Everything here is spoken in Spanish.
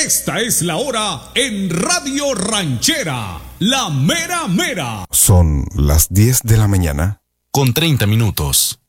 Esta es la hora en Radio Ranchera, la mera mera. Son las 10 de la mañana. Con 30 minutos.